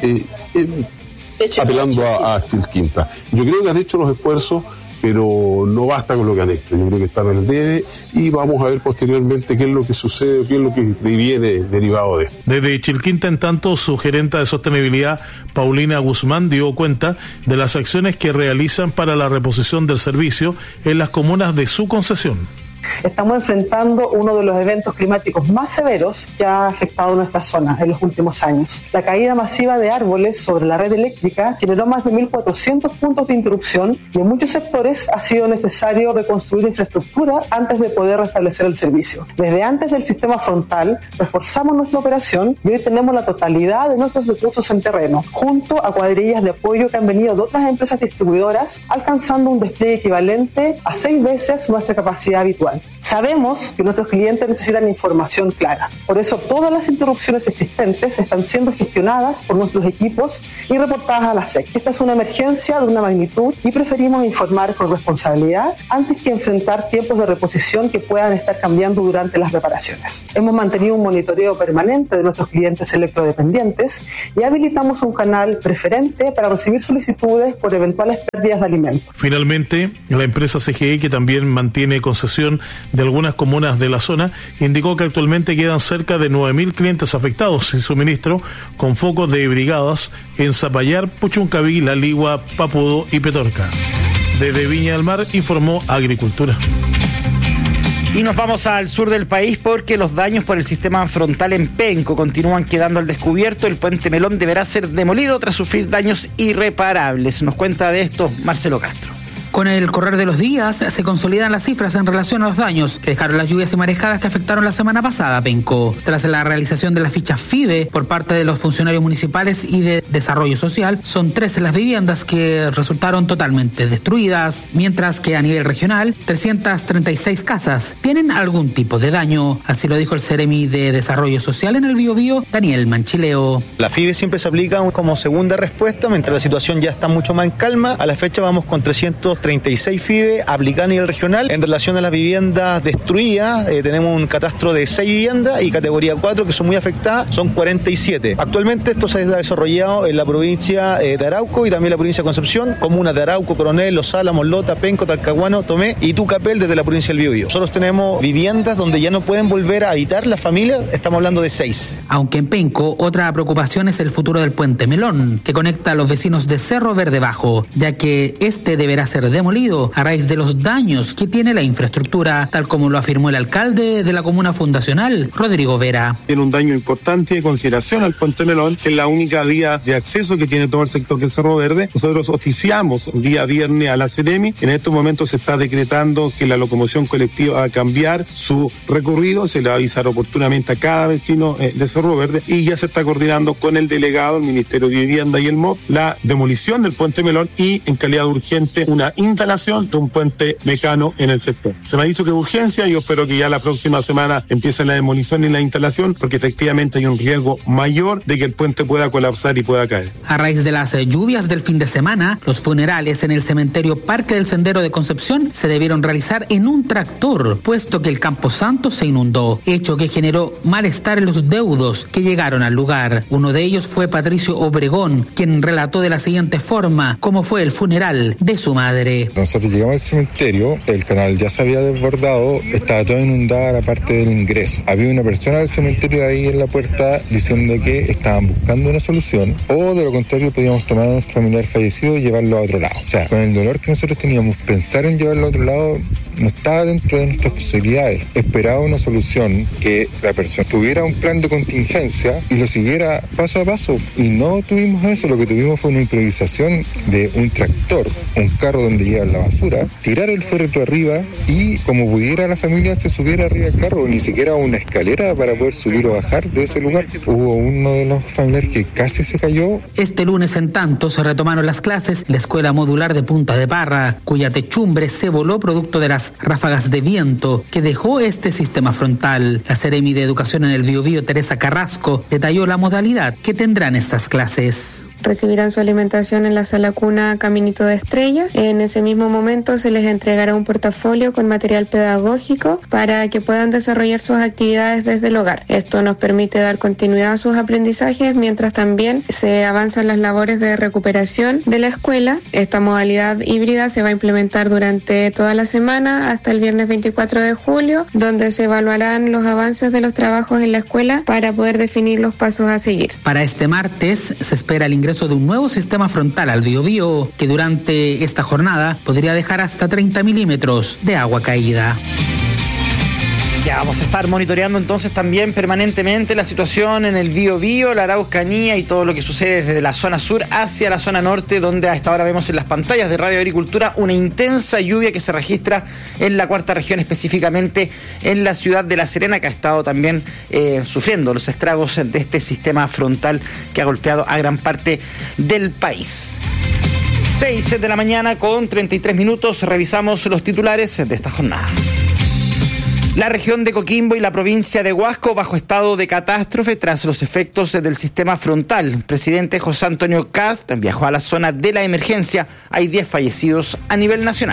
apelando a Chelquinta. Yo creo que han hecho los esfuerzos, pero no basta con lo que han hecho. Yo creo que están al debe y vamos a ver posteriormente qué es lo que sucede, qué es lo que viene derivado de esto. Desde Chelquinta, en tanto, su gerenta de sostenibilidad, Paulina Guzmán, dio cuenta de las acciones que realizan para la reposición del servicio en las comunas de su concesión. Estamos enfrentando uno de los eventos climáticos más severos que ha afectado nuestra zona en los últimos años. La caída masiva de árboles sobre la red eléctrica generó más de 1.400 puntos de interrupción y en muchos sectores ha sido necesario reconstruir infraestructura antes de poder restablecer el servicio. Desde antes del sistema frontal reforzamos nuestra operación y hoy tenemos la totalidad de nuestros recursos en terreno, junto a cuadrillas de apoyo que han venido de otras empresas distribuidoras, alcanzando un despliegue equivalente a 6 veces nuestra capacidad habitual. Sabemos que nuestros clientes necesitan información clara. Por eso todas las interrupciones existentes están siendo gestionadas por nuestros equipos y reportadas a la SEC. Esta es una emergencia de una magnitud y preferimos informar con responsabilidad antes que enfrentar tiempos de reposición que puedan estar cambiando durante las reparaciones. Hemos mantenido un monitoreo permanente de nuestros clientes electrodependientes y habilitamos un canal preferente para recibir solicitudes por eventuales pérdidas de alimentos. Finalmente, la empresa CGE, que también mantiene concesión de algunas comunas de la zona, indicó que actualmente quedan cerca de 9.000 clientes afectados sin suministro, con focos de brigadas en Zapallar, Puchuncaví, La Ligua, Papudo y Petorca. Desde Viña del Mar, informó Agricultura. Y nos vamos al sur del país porque los daños por el sistema frontal en Penco continúan quedando al descubierto. El puente Melón deberá ser demolido tras sufrir daños irreparables. Nos cuenta de esto Marcelo Castro. Con el correr de los días se consolidan las cifras en relación a los daños que dejaron las lluvias y marejadas que afectaron la semana pasada a Penco. Tras la realización de la ficha FIDE por parte de los funcionarios municipales y de Desarrollo Social, son 13 las viviendas que resultaron totalmente destruidas, mientras que a nivel regional, 336 casas tienen algún tipo de daño. Así lo dijo el Seremi de Desarrollo Social en el Biobío, Daniel Manchileo. La FIDE siempre se aplica como segunda respuesta, mientras la situación ya está mucho más en calma. A la fecha vamos con 336 FIDE aplicadas a nivel regional. En relación a las viviendas destruidas, tenemos un catastro de 6 viviendas y categoría 4 que son muy afectadas, son 47. Actualmente esto se ha desarrollado en la provincia de Arauco y también la provincia de Concepción, comunas de Arauco, Coronel, Los Álamos, Lota, Penco, Talcahuano, Tomé y Tucapel desde la provincia del Biobío. Nosotros tenemos viviendas donde ya no pueden volver a habitar las familias, estamos hablando de 6. Aunque en Penco, otra preocupación es el futuro del puente Melón, que conecta a los vecinos de Cerro Verde Bajo, ya que este deberá ser fue demolido a raíz de los daños que tiene la infraestructura, tal como lo afirmó el alcalde de la comuna fundacional, Rodrigo Vera. Tiene un daño importante de consideración al Puente Melón, que es la única vía de acceso que tiene todo el sector del Cerro Verde. Nosotros oficiamos día viernes a la Ceremi. En estos momentos se está decretando que la locomoción colectiva va a cambiar su recorrido, se le va a avisar oportunamente a cada vecino de Cerro Verde, y ya se está coordinando con el delegado, el Ministerio de Vivienda y el MOP, la demolición del Puente Melón y, en calidad urgente, una instalación de un puente mecano en el sector. Se me ha dicho que es urgencia, y yo espero que ya la próxima semana empiece la demolición y la instalación, porque efectivamente hay un riesgo mayor de que el puente pueda colapsar y pueda caer. A raíz de las lluvias del fin de semana, los funerales en el cementerio Parque del Sendero de Concepción se debieron realizar en un tractor, puesto que el camposanto se inundó, hecho que generó malestar en los deudos que llegaron al lugar. Uno de ellos fue Patricio Obregón, quien relató de la siguiente forma cómo fue el funeral de su madre. Nosotros llegamos al cementerio, el canal ya se había desbordado, estaba todo inundado la parte del ingreso. Había una persona del cementerio ahí en la puerta diciendo que estaban buscando una solución, o de lo contrario podíamos tomar a nuestro familiar fallecido y llevarlo a otro lado. O sea, con el dolor que nosotros teníamos, pensar en llevarlo a otro lado no estaba dentro de nuestras posibilidades. Esperaba una solución, que la persona tuviera un plan de contingencia y lo siguiera paso a paso, y no tuvimos eso. Lo que tuvimos fue una improvisación de un tractor, un carro donde llevan la basura, tirar el féretro arriba y como pudiera la familia se subiera arriba del carro, ni siquiera una escalera para poder subir o bajar de ese lugar. Hubo uno de los familiares que casi se cayó. Este lunes, en tanto, se retomaron las clases en la Escuela Modular de Punta de Parra, cuya techumbre se voló producto de las ráfagas de viento que dejó este sistema frontal. La Seremi de Educación en el Biobío, Teresa Carrasco, detalló la modalidad que tendrán estas clases. Recibirán su alimentación en la sala cuna Caminito de Estrellas. En ese mismo momento se les entregará un portafolio con material pedagógico para que puedan desarrollar sus actividades desde el hogar. Esto nos permite dar continuidad a sus aprendizajes mientras también se avanzan las labores de recuperación de la escuela. Esta modalidad híbrida se va a implementar durante toda la semana hasta el viernes 24 de julio, donde se evaluarán los avances de los trabajos en la escuela para poder definir los pasos a seguir. Para este martes se espera el ingreso de un nuevo sistema frontal al Biobío, que durante esta jornada podría dejar hasta 30 milímetros de agua caída. Ya vamos a estar monitoreando entonces también permanentemente la situación en el Biobío, la Araucanía y todo lo que sucede desde la zona sur hacia la zona norte, donde a esta hora vemos en las pantallas de Radio Agricultura una intensa lluvia que se registra en la cuarta región, específicamente en la ciudad de La Serena, que ha estado también sufriendo los estragos de este sistema frontal que ha golpeado a gran parte del país. 6 de la mañana con 33 minutos, revisamos los titulares de esta jornada. La región de Coquimbo y la provincia de Huasco bajo estado de catástrofe tras los efectos del sistema frontal. El presidente José Antonio Kast viajó a la zona de la emergencia. Hay 10 fallecidos a nivel nacional.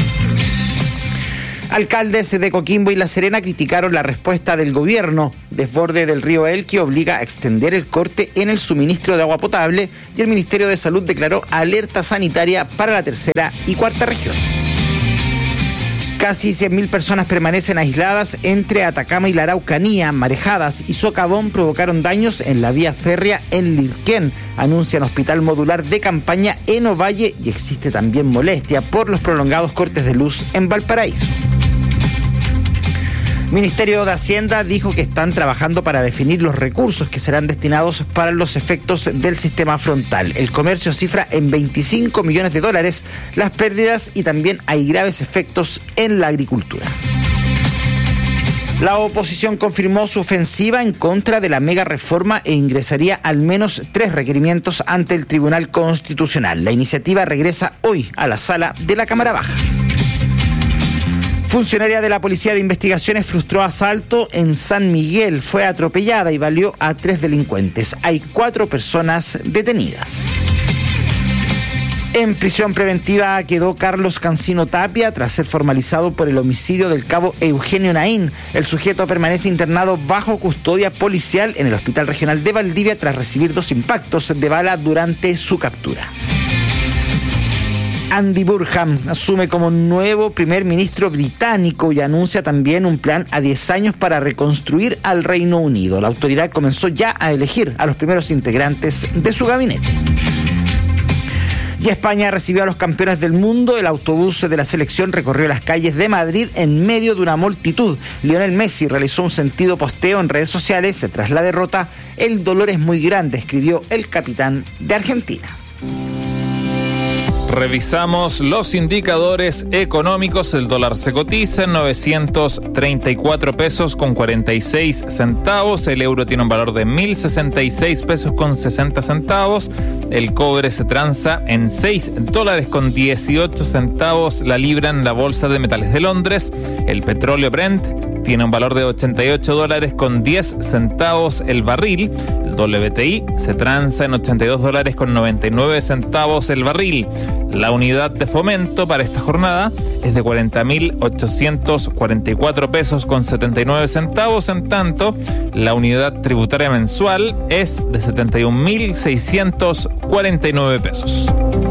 Alcaldes de Coquimbo y La Serena criticaron la respuesta del gobierno. Desborde del río Elqui obliga a extender el corte en el suministro de agua potable y el Ministerio de Salud declaró alerta sanitaria para la tercera y cuarta región. Casi 100.000 personas permanecen aisladas entre Atacama y la Araucanía. Marejadas y socavón provocaron daños en la vía férrea en Lirquén, anuncian Hospital Modular de Campaña en Ovalle, y existe también molestia por los prolongados cortes de luz en Valparaíso. Ministerio de Hacienda dijo que están trabajando para definir los recursos que serán destinados para los efectos del sistema frontal. El comercio cifra en $25 millones las pérdidas y también hay graves efectos en la agricultura. La oposición confirmó su ofensiva en contra de la mega reforma e ingresaría al menos 3 requerimientos ante el Tribunal Constitucional. La iniciativa regresa hoy a la sala de la Cámara Baja. Funcionaria de la Policía de Investigaciones frustró asalto en San Miguel. Fue atropellada y valió a 3 delincuentes. Hay 4 personas detenidas. En prisión preventiva quedó Carlos Cancino Tapia tras ser formalizado por el homicidio del cabo Eugenio Naín. El sujeto permanece internado bajo custodia policial en el Hospital Regional de Valdivia tras recibir 2 impactos de bala durante su captura. Andy Burnham asume como nuevo primer ministro británico y anuncia también un plan a 10 años para reconstruir al Reino Unido. La autoridad comenzó ya a elegir a los primeros integrantes de su gabinete. Y España recibió a los campeones del mundo. El autobús de la selección recorrió las calles de Madrid en medio de una multitud. Lionel Messi realizó un sentido posteo en redes sociales. Tras la derrota, el dolor es muy grande, escribió el capitán de Argentina. Revisamos los indicadores económicos. El dólar se cotiza en 934 pesos con 46 centavos. El euro tiene un valor de 1.066 pesos con 60 centavos. El cobre se transa en $6 con 18 centavos la libra en la bolsa de metales de Londres. El petróleo Brent tiene un valor de $88 con 10 centavos el barril. El WTI se transa en $82 con 99 centavos el barril. La unidad de fomento para esta jornada es de 40.844 pesos con 79 centavos. En tanto, la unidad tributaria mensual es de 71.649 pesos.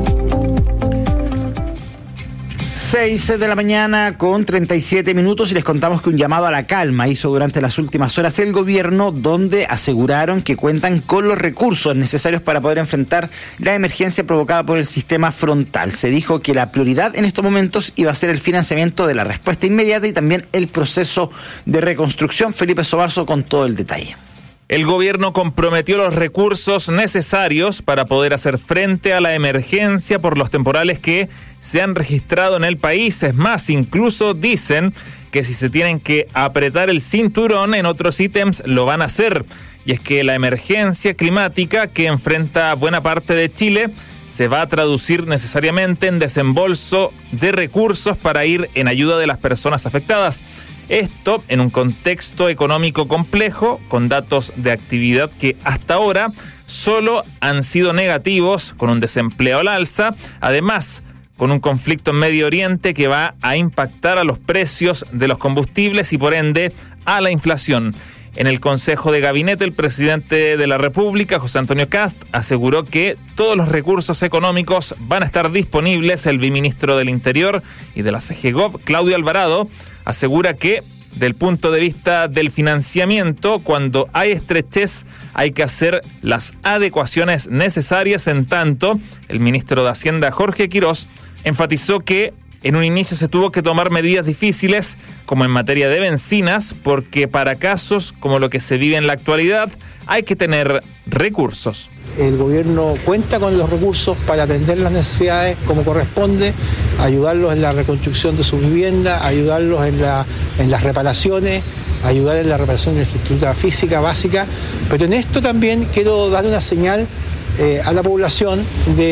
6 de la mañana con 37 minutos y les contamos que un llamado a la calma hizo durante las últimas horas el gobierno, donde aseguraron que cuentan con los recursos necesarios para poder enfrentar la emergencia provocada por el sistema frontal. Se dijo que la prioridad en estos momentos iba a ser el financiamiento de la respuesta inmediata y también el proceso de reconstrucción. Felipe Sobarzo con todo el detalle. El gobierno comprometió los recursos necesarios para poder hacer frente a la emergencia por los temporales que se han registrado en el país. Es más, incluso dicen que si se tienen que apretar el cinturón en otros ítems, lo van a hacer. Y es que la emergencia climática que enfrenta buena parte de Chile se va a traducir necesariamente en desembolso de recursos para ir en ayuda de las personas afectadas. Esto en un contexto económico complejo, con datos de actividad que hasta ahora solo han sido negativos, con un desempleo al alza, además con un conflicto en Medio Oriente que va a impactar a los precios de los combustibles y por ende a la inflación. En el Consejo de Gabinete, el presidente de la República, José Antonio Kast, aseguró que todos los recursos económicos van a estar disponibles. El viceministro del Interior y de la CGGOV, Claudio Alvarado, asegura que, del punto de vista del financiamiento, cuando hay estrechez, hay que hacer las adecuaciones necesarias. En tanto, el ministro de Hacienda, Jorge Quirós, enfatizó que en un inicio se tuvo que tomar medidas difíciles, como en materia de bencinas, porque para casos como lo que se vive en la actualidad hay que tener recursos. El gobierno cuenta con los recursos para atender las necesidades como corresponde, ayudarlos en la reconstrucción de sus viviendas, ayudarlos en las reparaciones, ayudar en la reparación de la infraestructura física básica, pero en esto también quiero dar una señal a la población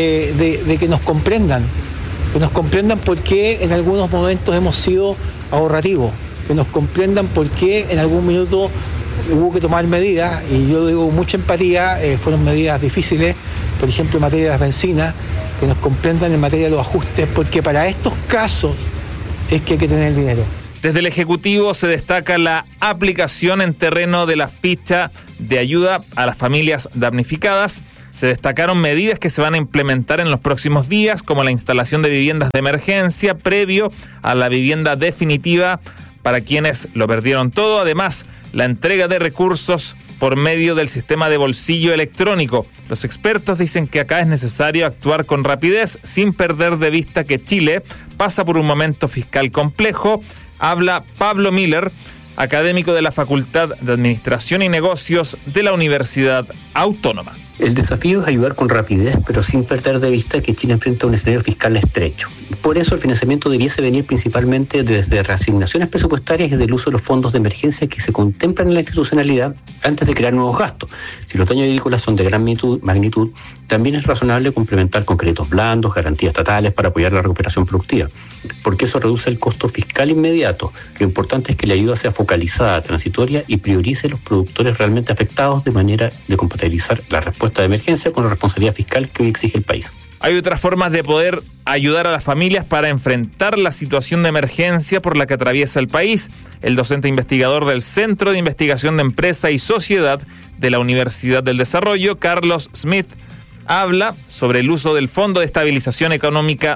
de que nos comprendan. Que nos comprendan por qué en algunos momentos hemos sido ahorrativos, que nos comprendan por qué en algún minuto hubo que tomar medidas, y yo digo mucha empatía, fueron medidas difíciles, por ejemplo en materia de las bencinas, que nos comprendan en materia de los ajustes, porque para estos casos es que hay que tener el dinero. Desde el Ejecutivo se destaca la aplicación en terreno de la ficha de ayuda a las familias damnificadas. Se destacaron medidas que se van a implementar en los próximos días, como la instalación de viviendas de emergencia previo a la vivienda definitiva para quienes lo perdieron todo. Además, la entrega de recursos por medio del sistema de bolsillo electrónico. Los expertos dicen que acá es necesario actuar con rapidez, sin perder de vista que Chile pasa por un momento fiscal complejo. Habla Pablo Miller, académico de la Facultad de Administración y Negocios de la Universidad Autónoma. El desafío es ayudar con rapidez, pero sin perder de vista que Chile enfrenta un escenario fiscal estrecho. Por eso el financiamiento debiese venir principalmente desde reasignaciones presupuestarias y del uso de los fondos de emergencia que se contemplan en la institucionalidad antes de crear nuevos gastos. Si los daños agrícolas son de gran magnitud, también es razonable complementar con créditos blandos, garantías estatales para apoyar la recuperación productiva, porque eso reduce el costo fiscal inmediato. Lo importante es que la ayuda sea focalizada, transitoria y priorice a los productores realmente afectados de manera de compatibilizar la respuesta de emergencia con la responsabilidad fiscal que hoy exige el país. Hay otras formas de poder ayudar a las familias para enfrentar la situación de emergencia por la que atraviesa el país. El docente investigador del Centro de Investigación de Empresa y Sociedad de la Universidad del Desarrollo, Carlos Smith, habla sobre el uso del Fondo de Estabilización Económica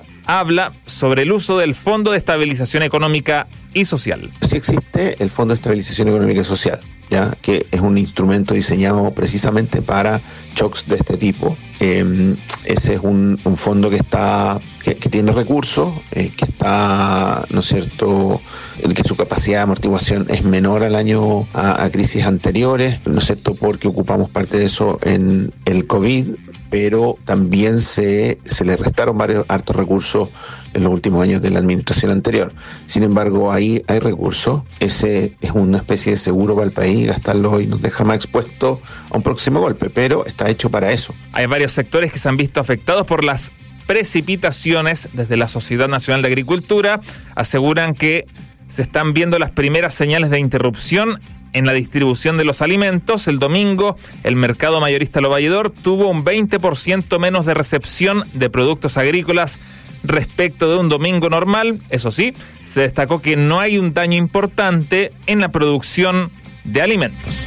y Social. Sí existe el Fondo de Estabilización Económica y Social, ¿ya? Que es un instrumento diseñado precisamente para shocks de este tipo. Ese es un fondo que tiene recursos, que está, ¿no es cierto?, que su capacidad de amortiguación es menor al año a crisis anteriores, ¿no es cierto?, porque ocupamos parte de eso en el COVID, pero también se le restaron hartos recursos en los últimos años de la administración anterior. Sin embargo, ahí hay recursos. Ese es una especie de seguro para el país. Gastarlo hoy nos deja más expuestos a un próximo golpe, pero está hecho para eso. Hay varios sectores que se han visto afectados por las precipitaciones. Desde la Sociedad Nacional de Agricultura aseguran que se están viendo las primeras señales de interrupción en la distribución de los alimentos. El domingo, el mercado mayorista Lo Valledor tuvo un 20% menos de recepción de productos agrícolas respecto de un domingo normal. Eso sí, se destacó que no hay un daño importante en la producción de alimentos.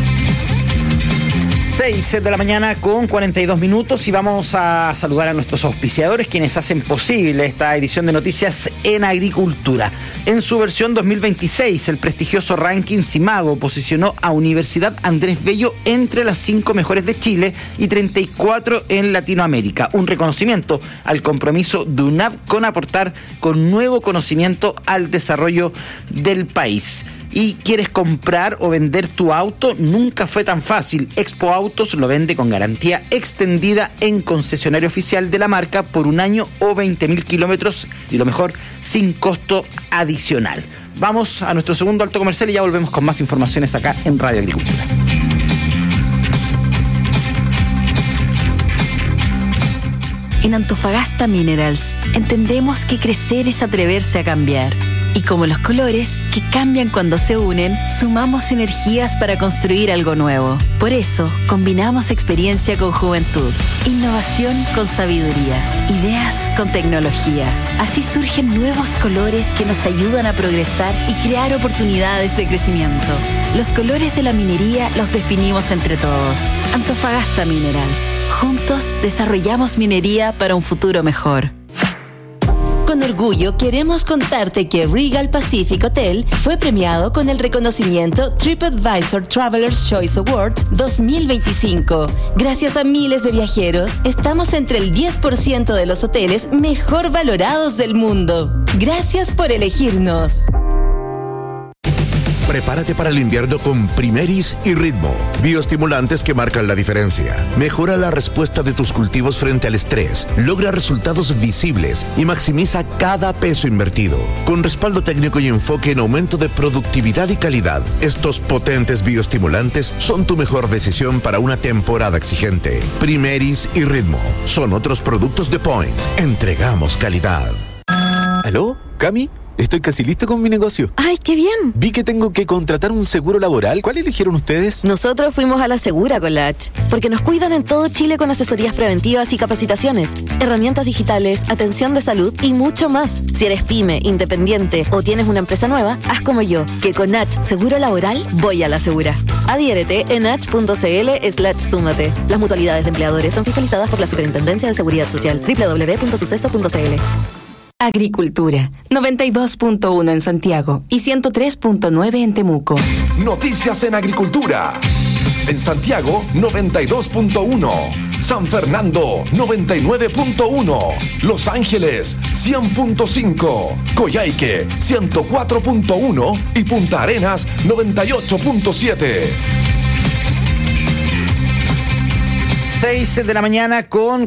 6 de la mañana con 42 minutos y vamos a saludar a nuestros auspiciadores, quienes hacen posible esta edición de Noticias en Agricultura. En su versión 2026, el prestigioso ranking CIMAGO posicionó a Universidad Andrés Bello entre las 5 mejores de Chile y 34 en Latinoamérica. Un reconocimiento al compromiso de UNAV con aportar con nuevo conocimiento al desarrollo del país. ¿Y quieres comprar o vender tu auto? Nunca fue tan fácil. Expo Autos lo vende con garantía extendida en concesionario oficial de la marca por un año o 20.000 kilómetros y lo mejor, sin costo adicional. Vamos a nuestro segundo alto comercial y ya volvemos con más informaciones acá en Radio Agricultura. En Antofagasta Minerals entendemos que crecer es atreverse a cambiar. Y como los colores, que cambian cuando se unen, sumamos energías para construir algo nuevo. Por eso, combinamos experiencia con juventud, innovación con sabiduría, ideas con tecnología. Así surgen nuevos colores que nos ayudan a progresar y crear oportunidades de crecimiento. Los colores de la minería los definimos entre todos. Antofagasta Minerals. Juntos desarrollamos minería para un futuro mejor. Con orgullo queremos contarte que Regal Pacific Hotel fue premiado con el reconocimiento TripAdvisor Traveler's Choice Awards 2025. Gracias a miles de viajeros, estamos entre el 10% de los hoteles mejor valorados del mundo. Gracias por elegirnos. Prepárate para el invierno con Primeris y Ritmo, bioestimulantes que marcan la diferencia. Mejora la respuesta de tus cultivos frente al estrés, logra resultados visibles y maximiza cada peso invertido. Con respaldo técnico y enfoque en aumento de productividad y calidad, estos potentes bioestimulantes son tu mejor decisión para una temporada exigente. Primeris y Ritmo son otros productos de Point. Entregamos calidad. ¿Aló? ¿Cami? Estoy casi listo con mi negocio. ¡Ay, qué bien! Vi que tengo que contratar un seguro laboral. ¿Cuál eligieron ustedes? Nosotros fuimos a la Segura con la H, porque nos cuidan en todo Chile con asesorías preventivas y capacitaciones, herramientas digitales, atención de salud y mucho más. Si eres pyme, independiente o tienes una empresa nueva, haz como yo, que con H Seguro Laboral voy a la Segura. Adhiérete en h.cl/súmate. Las mutualidades de empleadores son fiscalizadas por la Superintendencia de Seguridad Social. www.suceso.cl. Agricultura, 92.1 en Santiago y 103.9 en Temuco. Noticias en Agricultura. En Santiago, 92.1. San Fernando, 99.1. Los Ángeles, 100.5. Coyhaique, 104.1. Y Punta Arenas, 98.7. 6 de la mañana con